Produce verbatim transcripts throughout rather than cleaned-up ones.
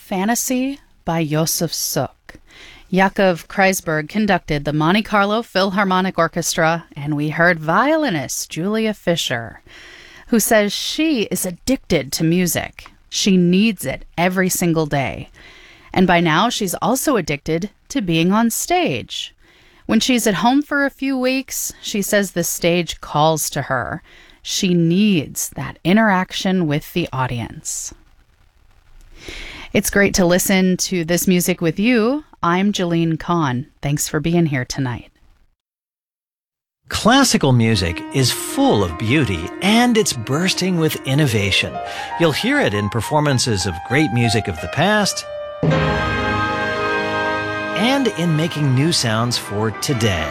Fantasy by Josef Suk. Yakov Kreisberg conducted the Monte Carlo Philharmonic Orchestra, and we heard violinist Julia Fischer, who says she is addicted to music. She needs it every single day. And by now, she's also addicted to being on stage. When she's at home for a few weeks, she says the stage calls to her. She needs that interaction with the audience. It's great to listen to this music with you. I'm Jeline Kahn. Thanks for being here tonight. Classical music is full of beauty, and it's bursting with innovation. You'll hear it in performances of great music of the past and in making new sounds for today.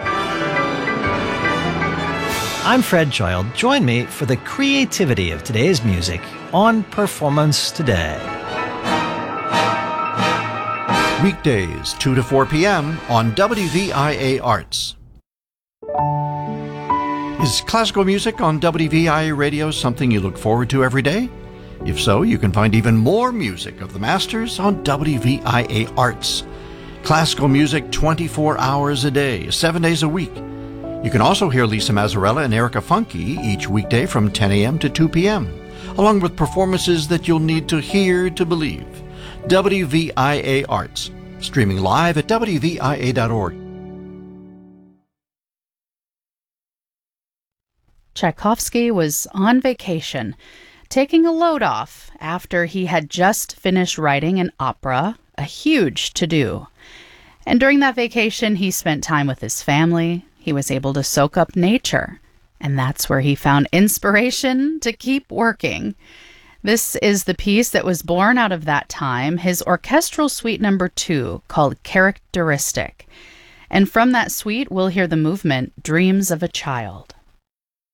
I'm Fred Child. Join me for the creativity of today's music on Performance Today. Weekdays, two to four p.m. on W V I A Arts. Is classical music on W V I A Radio something you look forward to every day? If so, you can find even more music of the masters on W V I A Arts. Classical music twenty-four hours a day, seven days a week. You can also hear Lisa Mazzarella and Erica Funke each weekday from ten a.m. to two p.m., along with performances that you'll need to hear to believe. W V I A Arts, streaming live at W V I A dot org. Tchaikovsky was on vacation, taking a load off after he had just finished writing an opera, a huge to-do. And during that vacation, he spent time with his family. He was able to soak up nature, and that's where he found inspiration to keep working. This is the piece that was born out of that time, his orchestral suite number two, called Characteristic. And from that suite, we'll hear the movement Dreams of a Child.